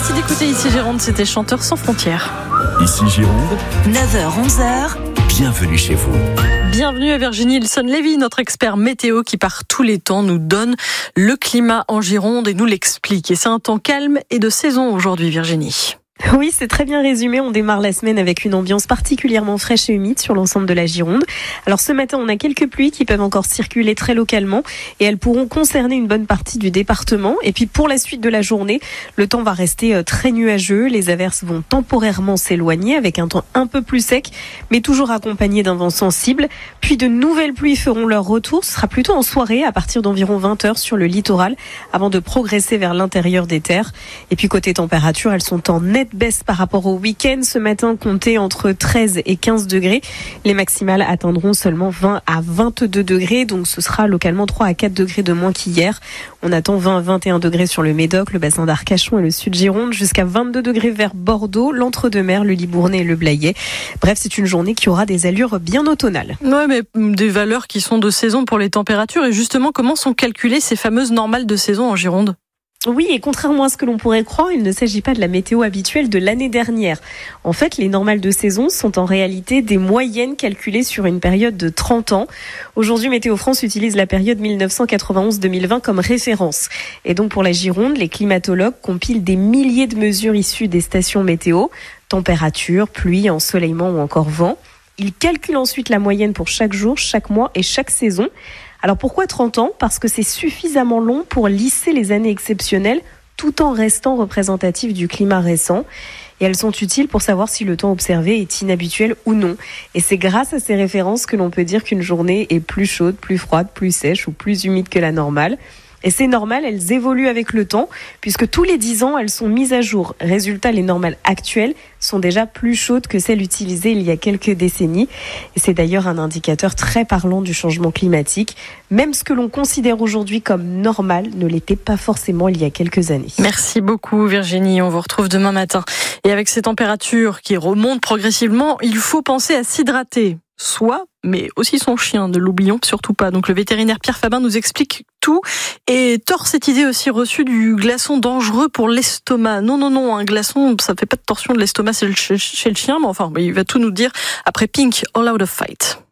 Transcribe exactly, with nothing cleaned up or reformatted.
Merci d'écouter Ici Gironde, c'était Chanteurs sans frontières. Ici Gironde, neuf heures onze heures. Bienvenue chez vous. Bienvenue à Virginie Ilson-Lévy, notre expert météo qui par tous les temps nous donne le climat en Gironde et nous l'explique. Et c'est un temps calme et de saison aujourd'hui, Virginie. Oui, c'est très bien résumé. On démarre la semaine avec une ambiance particulièrement fraîche et humide sur l'ensemble de la Gironde. Alors ce matin, on a quelques pluies qui peuvent encore circuler très localement et elles pourront concerner une bonne partie du département. Et puis pour la suite de la journée, le temps va rester très nuageux. Les averses vont temporairement s'éloigner avec un temps un peu plus sec, mais toujours accompagné d'un vent sensible. Puis de nouvelles pluies feront leur retour. Ce sera plutôt en soirée à partir d'environ vingt heures sur le littoral avant de progresser vers l'intérieur des terres. Et puis côté température, elles sont en nette baisse par rapport au week-end. Ce matin, comptez entre treize et quinze degrés. Les maximales atteindront seulement vingt à vingt-deux degrés, donc ce sera localement trois à quatre degrés de moins qu'hier. On attend vingt à vingt et un degrés sur le Médoc, le bassin d'Arcachon et le sud Gironde, jusqu'à vingt-deux degrés vers Bordeaux, l'Entre-deux-Mers, le Libournais et le Blayais. Bref, c'est une journée qui aura des allures bien automnales. Ouais, mais des valeurs qui sont de saison pour les températures. Et justement, comment sont calculées ces fameuses normales de saison en Gironde ? Oui, et contrairement à ce que l'on pourrait croire, il ne s'agit pas de la météo habituelle de l'année dernière. En fait, les normales de saison sont en réalité des moyennes calculées sur une période de trente ans. Aujourd'hui, Météo France utilise la période dix-neuf cent quatre-vingt-onze à deux mille vingt comme référence. Et donc pour la Gironde, les climatologues compilent des milliers de mesures issues des stations météo, température, pluie, ensoleillement ou encore vent. Ils calculent ensuite la moyenne pour chaque jour, chaque mois et chaque saison. Alors pourquoi trente ans ? Parce que c'est suffisamment long pour lisser les années exceptionnelles tout en restant représentatif du climat récent. Et elles sont utiles pour savoir si le temps observé est inhabituel ou non. Et c'est grâce à ces références que l'on peut dire qu'une journée est plus chaude, plus froide, plus sèche ou plus humide que la normale. Et c'est normal, elles évoluent avec le temps, puisque tous les dix ans, elles sont mises à jour. Résultat, les normales actuelles sont déjà plus chaudes que celles utilisées il y a quelques décennies. Et c'est d'ailleurs un indicateur très parlant du changement climatique. Même ce que l'on considère aujourd'hui comme normal ne l'était pas forcément il y a quelques années. Merci beaucoup Virginie, on vous retrouve demain matin. Et avec ces températures qui remontent progressivement, il faut penser à s'hydrater. Soi, mais aussi son chien, ne l'oublions surtout pas. Donc le vétérinaire Pierre Fabin nous explique tout et tord cette idée aussi reçue du glaçon dangereux pour l'estomac. Non, non, non, un glaçon, ça fait pas de torsion de l'estomac chez le chien, mais enfin, il va tout nous dire après Pink, All Out of Fight.